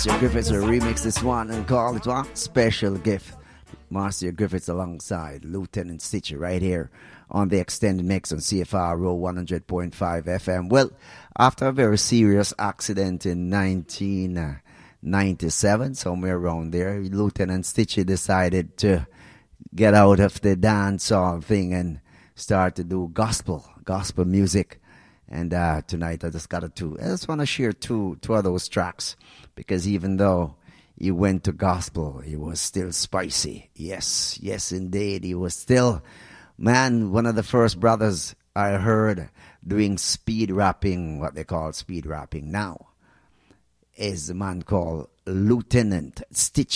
Marcia Griffiths will remix this one and call it one special gift. Marcia Griffiths alongside Lieutenant Stitcher right here on the extended mix on CFR 100.5 FM. Well, after a very serious accident in 1997, somewhere around there, Lieutenant Stitcher decided to get out of the dancehall thing and start to do gospel music. And tonight I just want to share two of those tracks, because even though he went to gospel, he was still spicy. Yes, indeed. He was still, one of the first brothers I heard doing speed rapping, what they call speed rapping now, is a man called Lieutenant Stitch.